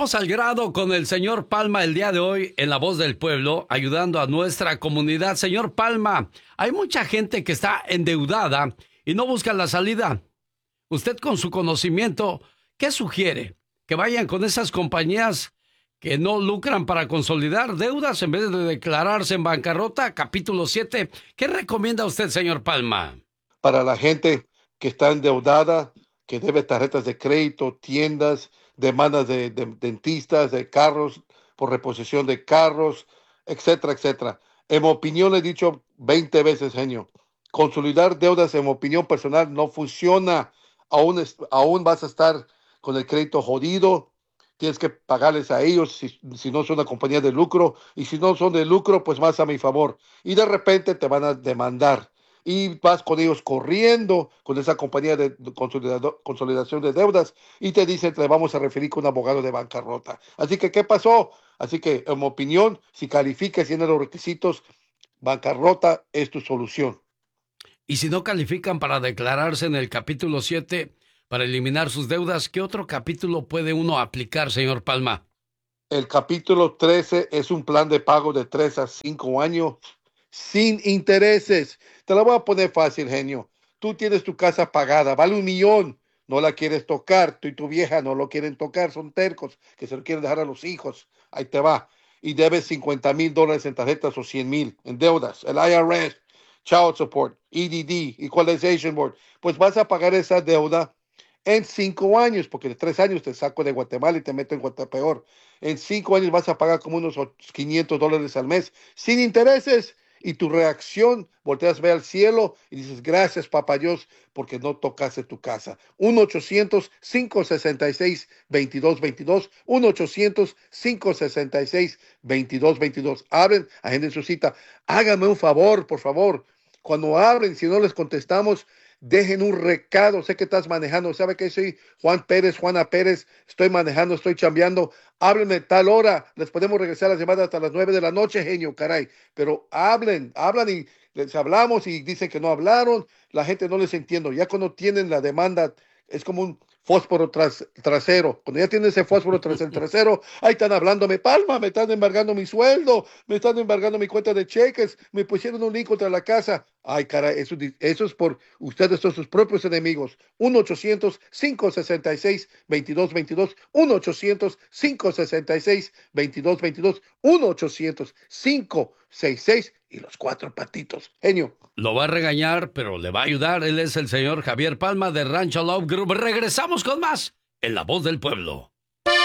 Vamos al grado con el señor Palma el día de hoy en La Voz del Pueblo, ayudando a nuestra comunidad. Señor Palma, hay mucha gente que está endeudada y no busca la salida. Usted, con su conocimiento, ¿qué sugiere? ¿Que vayan con esas compañías que no lucran para consolidar deudas en vez de declararse en bancarrota? Capítulo 7. ¿Qué recomienda usted, señor Palma? Para la gente que está endeudada, que debe tarjetas de crédito, tiendas, demandas de dentistas, de carros, por reposición de carros, etcétera, etcétera. En mi opinión, le he dicho 20 veces, genio, consolidar deudas, en mi opinión personal, no funciona. Aún vas a estar con el crédito jodido. Tienes que pagarles a ellos si no son una compañía de lucro. Y si no son de lucro, pues más a mi favor. Y de repente te van a demandar y vas con ellos corriendo con esa compañía de consolidación de deudas y te dicen, te vamos a referir con un abogado de bancarrota. Así que, ¿qué pasó? Así que, en mi opinión, si calificas y tienes los requisitos, bancarrota es tu solución. Y si no califican para declararse en el capítulo 7 para eliminar sus deudas, ¿qué otro capítulo puede uno aplicar, señor Palma? El capítulo 13 es un plan de pago de 3 a 5 años sin intereses. Te la voy a poner fácil, genio. Tú tienes tu casa pagada, vale 1 millón, no la quieres tocar, tú y tu vieja no lo quieren tocar, son tercos, que se lo quieren dejar a los hijos. Ahí te va. Y debes $50,000 en tarjetas o 100,000 en deudas. El IRS, Child Support, EDD, Equalization Board. Pues vas a pagar esa deuda en 5 años, porque de 3 años te saco de Guatemala y te meto en Guatepeor. En 5 años vas a pagar como unos $500 al mes, sin intereses. Y tu reacción, volteas a ver al cielo y dices, gracias, papá Dios, porque no tocaste tu casa. 1-800-566-2222, 1-800-566-2222. Abren, agenden su cita. Háganme un favor, por favor. Cuando abren, si no les contestamos, dejen un recado. Sé que estás manejando. ¿Sabe que soy Juan Pérez, Juana Pérez? Estoy manejando, estoy chambeando. Háblenme tal hora. Les podemos regresar las llamadas hasta las 9 de la noche, genio, caray. Pero hablan y les hablamos y dicen que no hablaron. La gente no les entiende. Ya cuando tienen la demanda, es como un fósforo trasero. Cuando ya tienen ese fósforo tras el trasero, ahí están hablándome, Palma, me están embargando mi sueldo, me están embargando mi cuenta de cheques, me pusieron un link contra la casa. Ay, cara, eso es por ustedes, son sus propios enemigos. 1-800-566-2222, 1-800-566-2222, 1-800-566 y los 4 patitos. Genio. Lo va a regañar, pero le va a ayudar. Él es el señor Javier Palma de Rancho Love Group. Regresamos con más en La Voz del Pueblo.